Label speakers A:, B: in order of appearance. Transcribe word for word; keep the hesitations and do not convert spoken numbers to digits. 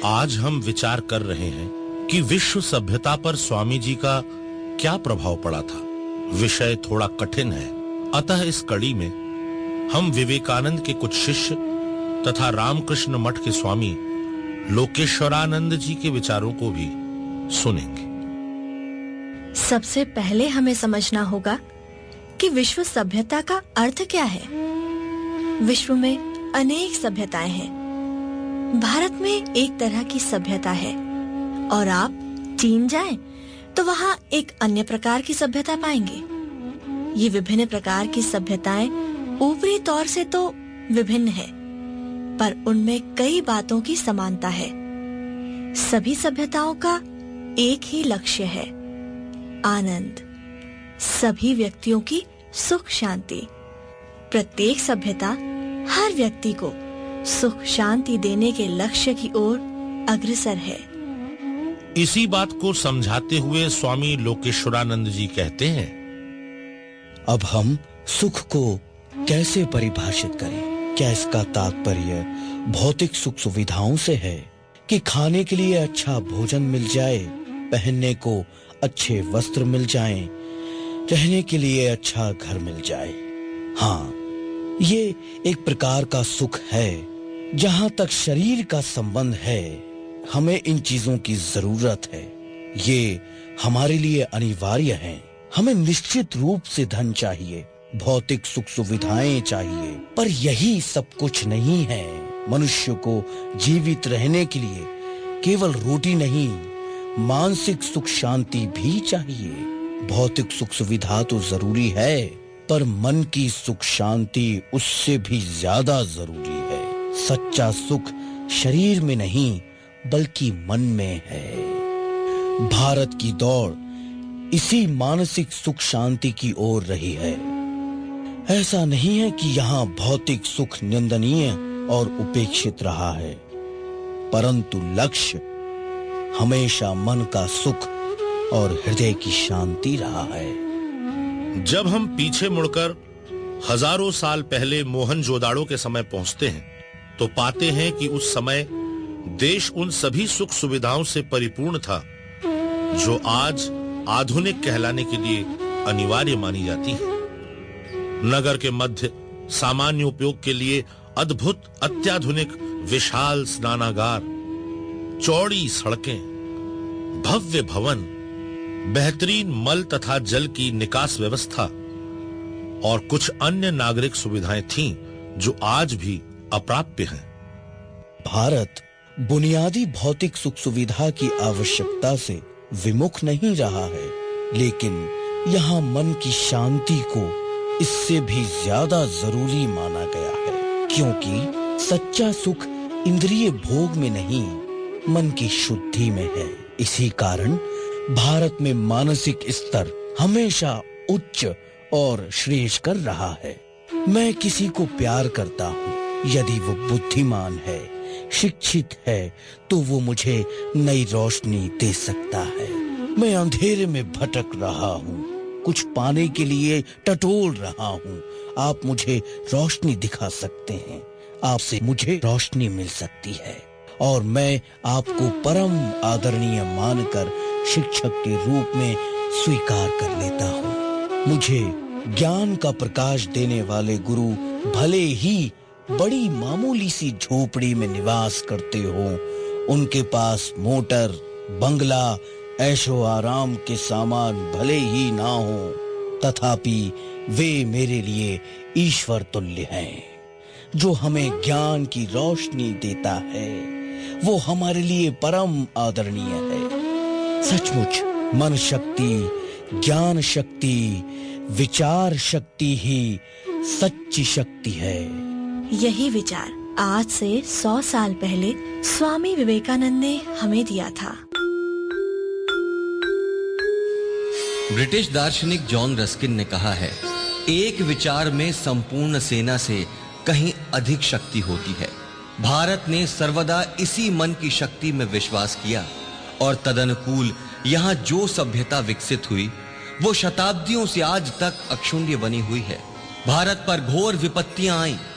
A: आज हम विचार कर रहे हैं कि विश्व सभ्यता पर स्वामी जी का क्या प्रभाव पड़ा था। विषय थोड़ा कठिन है, अतः इस कड़ी में हम विवेकानंद के कुछ शिष्य तथा रामकृष्ण मठ के स्वामी लोकेश्वरानंद जी के विचारों को भी सुनेंगे।
B: सबसे पहले हमें समझना होगा कि विश्व सभ्यता का अर्थ क्या है। विश्व में अनेक सभ्यताएं हैं। भारत में एक तरह की सभ्यता है और आप चीन जाएं तो वहां एक अन्य प्रकार की सभ्यता पाएंगे। ये विभिन्न प्रकार की सभ्यताएं ऊपरी तौर से तो विभिन्न है, पर उनमें कई बातों की समानता है। सभी सभ्यताओं का एक ही लक्ष्य है, आनंद। सभी व्यक्तियों की सुख शांति। प्रत्येक सभ्यता हर व्यक्ति को सुख शांति देने के लक्ष्य की ओर अग्रसर है।
A: इसी बात को समझाते हुए स्वामी लोकेश्वरानंद जी कहते हैं,
C: अब हम सुख को कैसे परिभाषित करें? क्या इसका तात्पर्य भौतिक सुख सुविधाओं से है कि खाने के लिए अच्छा भोजन मिल जाए, पहनने को अच्छे वस्त्र मिल जाएं, रहने के लिए अच्छा घर मिल जाए? हाँ, ये एक प्रकार का सुख है। जहां तक शरीर का संबंध है, हमें इन चीजों की जरूरत है। ये हमारे लिए अनिवार्य है। हमें निश्चित रूप से धन चाहिए, भौतिक सुख सुविधाएं चाहिए, पर यही सब कुछ नहीं है। मनुष्य को जीवित रहने के लिए केवल रोटी नहीं, मानसिक सुख शांति भी चाहिए। भौतिक सुख सुविधा तो जरूरी है, पर मन की सुख शांति उससे भी ज्यादा जरूरी है। सच्चा सुख शरीर में नहीं बल्कि मन में है। भारत की दौड़ इसी मानसिक सुख शांति की ओर रही है। ऐसा नहीं है कि यहाँ भौतिक सुख निंदनीय और उपेक्षित रहा है, परंतु लक्ष्य हमेशा मन का सुख और हृदय की शांति रहा है।
A: जब हम पीछे मुड़कर हजारों साल पहले मोहनजोदाड़ो के समय पहुंचते हैं तो पाते हैं कि उस समय देश उन सभी सुख सुविधाओं से परिपूर्ण था जो आज आधुनिक कहलाने के लिए अनिवार्य मानी जाती है। नगर के मध्य सामान्य उपयोग के लिए अद्भुत अत्याधुनिक विशाल स्नानागार, चौड़ी सड़कें, भव्य भवन, बेहतरीन मल तथा जल की निकास व्यवस्था और कुछ अन्य नागरिक सुविधाएं थीं जो आज भी अप्राप्य हैं।
C: भारत बुनियादी भौतिक सुख सुविधा की आवश्यकता से विमुख नहीं रहा है, लेकिन यहाँ मन की शांति को इससे भी ज्यादा जरूरी माना गया है, क्योंकि सच्चा सुख इंद्रिय भोग में नहीं, मन की शुद्धि में है। इसी कारण भारत में मानसिक स्तर हमेशा उच्च और श्रेष्ठकर रहा है। मैं किसी को प्यार करता हूँ, यदि वो बुद्धिमान है, शिक्षित है, तो वो मुझे नई रोशनी दे सकता है। मैं अंधेरे में भटक रहा हूँ, कुछ पाने के लिए टटोल रहा हूँ, आप मुझे रोशनी दिखा सकते हैं, आपसे मुझे रोशनी मिल सकती है, और मैं आपको परम आदरणीय मानकर शिक्षक के रूप में स्वीकार कर लेता हूँ। मुझे ज्ञान का प्रकाश देने वाले गुरु भले ही बड़ी मामूली सी झोपड़ी में निवास करते हो, उनके पास मोटर, बंगला, ऐशो आराम के सामान भले ही ना हो, तथापि वे मेरे लिए ईश्वर तुल्य हैं। जो हमें ज्ञान की रोशनी देता है, वो हमारे लिए परम आदरणीय है। सचमुच मन शक्ति, ज्ञान शक्ति, विचार शक्ति ही सच्ची शक्ति है।
B: यही विचार आज से सौ साल पहले स्वामी विवेकानंद ने हमें दिया था।
D: ब्रिटिश दार्शनिक जॉन रस्किन ने कहा है, एक विचार में संपूर्ण सेना से कहीं अधिक शक्ति होती है। भारत ने सर्वदा इसी मन की शक्ति में विश्वास किया और तदनुकूल यहाँ जो सभ्यता विकसित हुई वो शताब्दियों से आज तक अक्षुण्य बनी हुई है। भारत पर घोर विपत्तियां आईं,